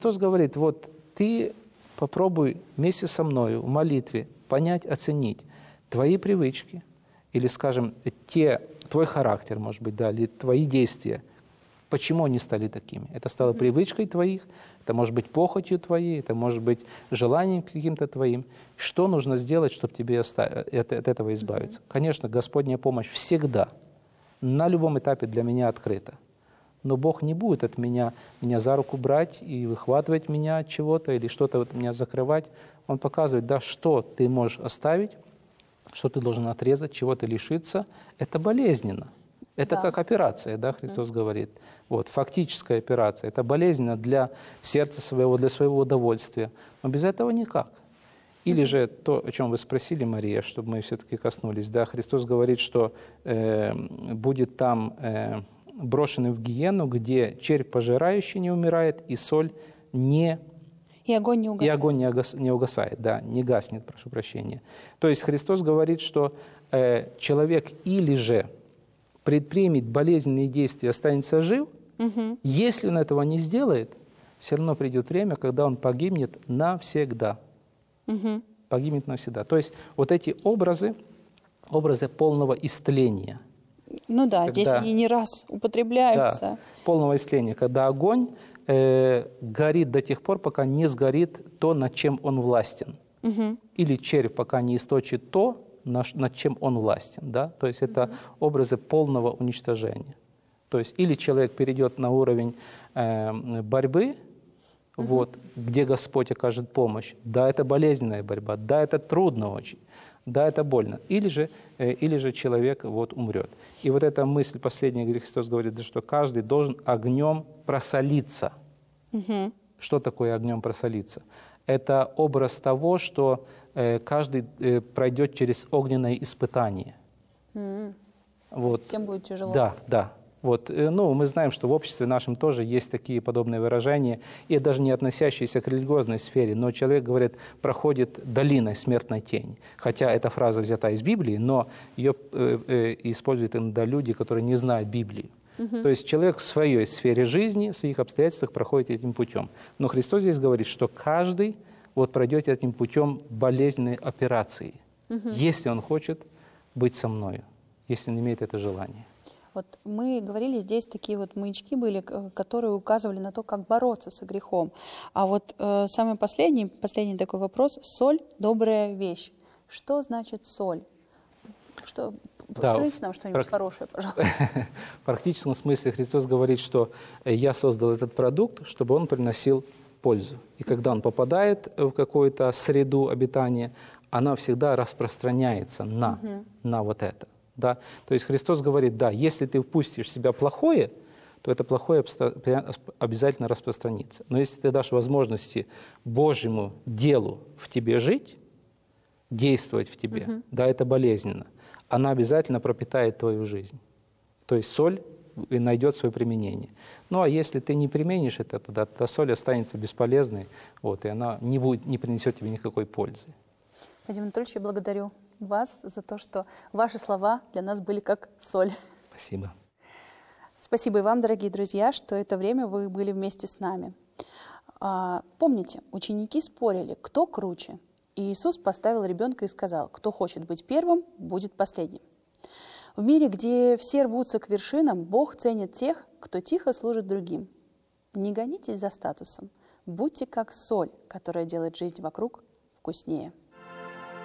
Христос говорит, вот ты попробуй вместе со мною в молитве понять, оценить твои привычки или, скажем, твой характер, может быть, да, или твои действия. Почему они стали такими? Это стало привычкой твоих, это может быть похотью твоей, это может быть желанием каким-то твоим. Что нужно сделать, чтобы тебе от этого избавиться? Конечно, Господняя помощь всегда, на любом этапе для меня открыта. Но Бог не будет от меня за руку брать и выхватывать меня от чего-то или что-то от меня закрывать. Он показывает, да, что ты можешь оставить, что ты должен отрезать, чего ты лишиться. Это болезненно. Это как операция, да, Христос говорит. Вот, фактическая операция. Это болезненно для сердца своего, для своего удовольствия. Но без этого никак. Или же то, о чем вы спросили, Мария, чтобы мы все-таки коснулись. Да, Христос говорит, что будет там брошенный в гиену, где червь пожирающий не умирает, и соль не... И огонь не угасает. И огонь не угасает, да, не гаснет, прошу прощения. То есть Христос говорит, что человек или же предпримет болезненные действия, останется жив, если он этого не сделает, все равно придет время, когда он погибнет навсегда. Погибнет навсегда. То есть вот эти образы полного истления. Ну да, здесь они не раз употребляются. Да, полного истления, когда огонь горит до тех пор, пока не сгорит то, над чем он властен. Или червь, пока не источит то, над чем он властен. Да? То есть это образы полного уничтожения. То есть или человек перейдет на уровень борьбы, вот, где Господь окажет помощь. Да, это болезненная борьба, да, это трудно очень, да, это больно. Или же человек вот умрет. И вот эта мысль последняя, где Христос говорит, что каждый должен огнем просолиться. Что такое огнем просолиться? Это образ того, что каждый пройдет через огненное испытание. Вот. Всем будет тяжело. Да, да. Вот, ну, мы знаем, что в обществе нашем тоже есть такие подобные выражения, и даже не относящиеся к религиозной сфере, но человек, говорит, проходит долиной смертной тени. Хотя эта фраза взята из Библии, но ее используют иногда люди, которые не знают Библии. То есть человек в своей сфере жизни, в своих обстоятельствах проходит этим путем. Но Христос здесь говорит, что каждый вот пройдет этим путем болезненной операции, если он хочет быть со мною, если он имеет это желание. Вот мы говорили, здесь такие вот маячки были, которые указывали на то, как бороться со грехом. А вот самый последний такой вопрос. Соль – добрая вещь. Что значит соль? Скажите нам что-нибудь хорошее, пожалуйста. В практическом смысле Христос говорит, что я создал этот продукт, чтобы он приносил пользу. И когда он попадает в какую-то среду обитания, она всегда распространяется на вот это. Да? То есть Христос говорит, да, если ты впустишь в себя плохое, то это плохое обязательно распространится. Но если ты дашь возможности Божьему делу в тебе жить, действовать в тебе, да, это болезненно, она обязательно пропитает твою жизнь. То есть соль найдет свое применение. Ну а если ты не применишь это, то соль останется бесполезной, вот, и она не принесет тебе никакой пользы. Вадим Анатольевич, я благодарю вас за то, что ваши слова для нас были как соль. Спасибо. Спасибо и вам, дорогие друзья, что это время вы были вместе с нами. Помните, ученики спорили, кто круче. И Иисус поставил ребенка и сказал, кто хочет быть первым, будет последним. В мире, где все рвутся к вершинам, Бог ценит тех, кто тихо служит другим. Не гонитесь за статусом, будьте как соль, которая делает жизнь вокруг вкуснее.